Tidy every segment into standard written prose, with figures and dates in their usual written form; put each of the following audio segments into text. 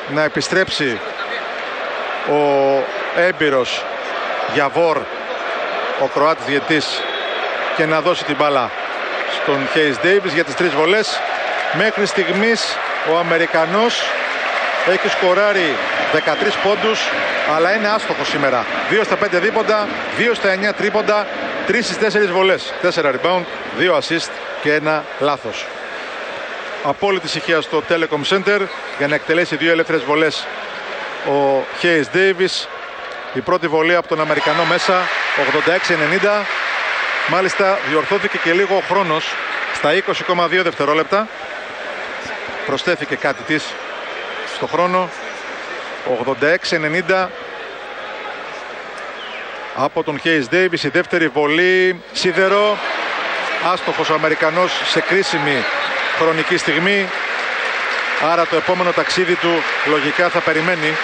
να επιστρέψει ο έμπειρος Γιαβόρ, ο Κροάτης διαιτητής, και να δώσει την μπάλα στον Hayes Davis για τις 3 βολές. Μέχρι στιγμής ο Αμερικανός έχει σκοράρει 13 πόντους, αλλά είναι άστοχος σήμερα. 2 στα 5 δίποντα, 2 στα 9 τρίποντα, 3 στις 4 βολές, 4 rebound, 2 assist και 1 λάθος. Απόλυτη ησυχία στο Telecom Center για να εκτελέσει 2 ελεύθερες βολές ο Hayes Davis. Η πρώτη βολή από τον Αμερικανό μέσα, 86-90. Μάλιστα διορθώθηκε και λίγο ο χρόνος στα 20,2 δευτερόλεπτα. Προσθέθηκε κάτι της στο χρόνο. 86-90 από τον Hayes Davis. Η δεύτερη βολή, σίδερο. Άστοχος ο Αμερικανός σε κρίσιμη χρονική στιγμή. Άρα το επόμενο ταξίδι του λογικά θα περιμένει.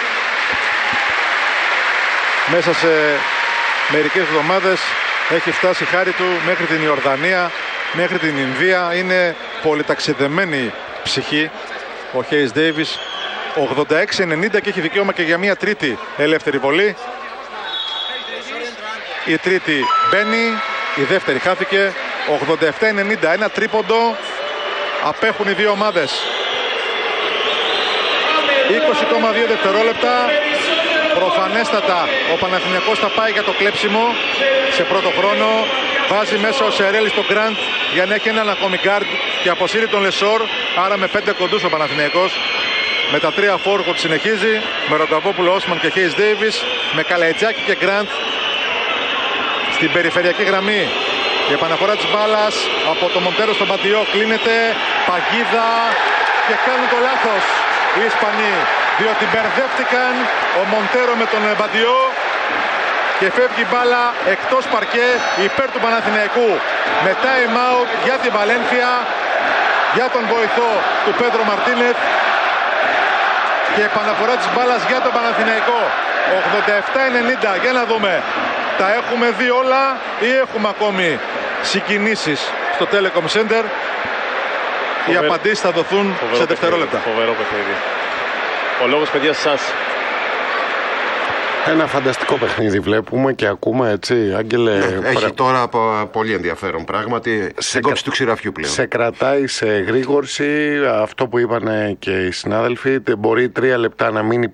Μέσα σε μερικές εβδομάδες έχει φτάσει χάρη του μέχρι την Ιορδανία, μέχρι την Ινδία. Είναι πολυταξιδεμένη ψυχή ο Hayes Davis. 86-90 και έχει δικαίωμα και για μια τρίτη ελεύθερη βολή. Η τρίτη μπαίνει, η δεύτερη χάθηκε. 87-90, ένα τρίποντο. Απέχουν οι δύο ομάδες 20,2 δευτερόλεπτα. Προφανέστατα ο Παναθηναϊκός θα πάει για το κλέψιμο σε πρώτο χρόνο. Βάζει μέσα ο Σερέλη στον Γκραντ για να έχει έναν ακόμη γκάρντ και αποσύρει τον Λεσόρ. Άρα με 5 κοντούς ο Παναθηναϊκός. Με τα 3 φόρχοτ συνεχίζει. Με Ρογκαβόπουλο, Όσμαν και Hayes Davis. Με Καλαϊτζάκη και Γκραντ στην περιφερειακή γραμμή. Η επαναφορά της μπάλας από το Μοντέρο στον Μπαντιό κλείνεται. Παγίδα και κάνουν το λάθος οι Ισπανοί, διότι μπερδεύτηκαν ο Μοντέρο με τον Μπαντιό και φεύγει μπάλα εκτός παρκέ υπέρ του Παναθηναϊκού. Με time out για τη Βαλένθια, για τον βοηθό του Πέντρο Μαρτίνεθ και επαναφορά της μπάλας για τον Παναθηναϊκό. 87-90, για να δούμε. Τα έχουμε δει όλα ή έχουμε ακόμη συγκινήσεις στο Telecom Center? Οι απαντήσεις θα δοθούν σε δευτερόλεπτα. Φοβερό παιχνίδι. Ο λόγος, παιδιά, σας. Ένα φανταστικό παιχνίδι βλέπουμε και ακούμε, έτσι, Άγγελε. Έχει τώρα πολύ ενδιαφέρον πράγματι. Σε κόψη του ξηραφιού πλέον. Σε κρατάει σε γρήγορση. Αυτό που είπαν και οι συνάδελφοι. Μπορεί 3 λεπτά να μην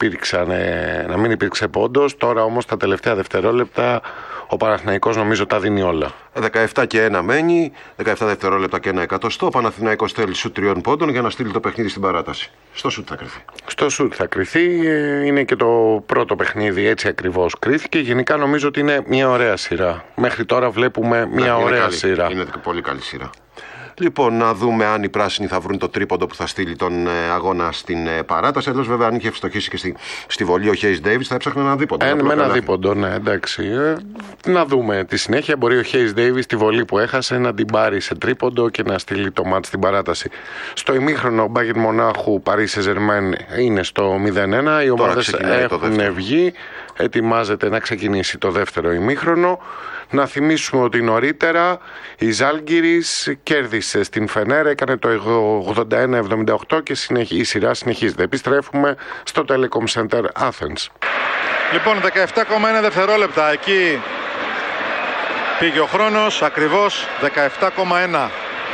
υπήρξε πόντος. Τώρα όμως τα τελευταία δευτερόλεπτα ο Παναθηναϊκός νομίζω τα δίνει όλα. 17 και 1 μένει, 17 δευτερόλεπτα και 1 εκατοστό. Ο Παναθηναϊκός θέλει σουτ 3 πόντων για να στείλει το παιχνίδι στην παράταση. Στο σουτ θα κρυθεί. Στο σουτ θα κρυθεί. Είναι και το πρώτο παιχνίδι, έτσι ακριβώς κρίθηκε. Γενικά νομίζω ότι είναι μια ωραία σειρά. Μέχρι τώρα βλέπουμε μια ωραία σειρά. Είναι πολύ καλή σειρά. Λοιπόν, να δούμε αν οι πράσινοι θα βρουν το τρίποντο που θα στείλει τον αγώνα στην παράταση. Αλλιώς, βέβαια, αν είχε ευστοχήσει και στη βολή ο Hayes Davis, θα έψαχνε ένα δίποντο. Με ένα δίποντο, ναι, εντάξει. Να δούμε τη συνέχεια. Μπορεί ο Hayes Davis τη βολή που έχασε να την πάρει σε τρίποντο και να στείλει το μάτς στην παράταση. Στο ημίχρονο, ο Bayern Μονάχου Paris Saint-Germain είναι στο 0-1. Οι ομάδες έχουν βγει. Ετοιμάζεται να ξεκινήσει το δεύτερο ημίχρονο. Να θυμίσουμε ότι νωρίτερα η Ζάλγκιρις κέρδισε στην Φενέρ, έκανε το 81-78 και η σειρά συνεχίζεται. Επιστρέφουμε στο Telecom Center Athens. Λοιπόν, 17,1 δευτερόλεπτα. Εκεί πήγε ο χρόνος, ακριβώς 17,1.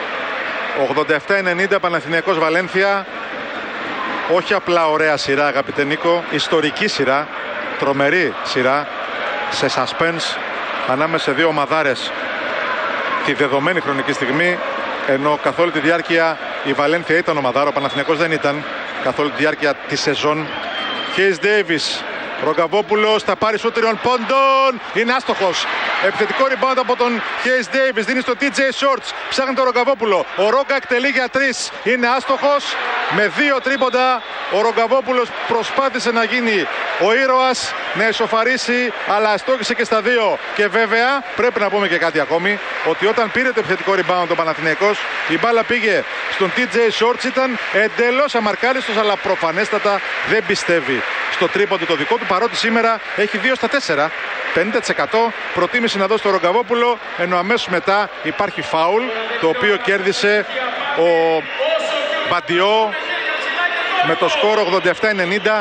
87-90 Παναθηναϊκός Βαλένθια. Όχι απλά ωραία σειρά, αγαπητέ Νίκο, ιστορική σειρά, τρομερή σειρά, σε suspense ανάμεσα σε δύο ομαδάρες τη δεδομένη χρονική στιγμή, ενώ καθ' όλη τη διάρκεια η Βαλένθια ήταν ομαδάρα, ο Παναθηναϊκός δεν ήταν καθ' όλη τη διάρκεια της σεζόν. Hayes Davis, Ρογκαβόπουλος θα πάρει σουτ 3 πόντων, είναι άστοχος. Επιθετικό rebound από τον Hayes Davis, δίνει στο TJ Shorts, ψάχνει τον Ρογκαβόπουλο. Ο Ρόγκα εκτελεί για 3, είναι άστοχος. Με 2 τρίποντα ο Ρογκαβόπουλος προσπάθησε να γίνει ο ήρωας, να εσωφαρίσει, αλλά αστόχησε και στα 2. Και βέβαια πρέπει να πούμε και κάτι ακόμη, ότι όταν πήρε το επιθετικό rebound ο Παναθηναϊκός, η μπάλα πήγε στον TJ Shorts, ήταν εντελώς αμαρκάριστος, αλλά προφανέστατα δεν πιστεύει στο τρίποντο το δικό του, παρότι σήμερα έχει 2 στα 4. 50% προτίμησε να δώσει το Ρογκαβόπουλο, ενώ αμέσως μετά υπάρχει φάουλ, το οποίο κέρδισε ο Μπαντιό με το σκορ 87-90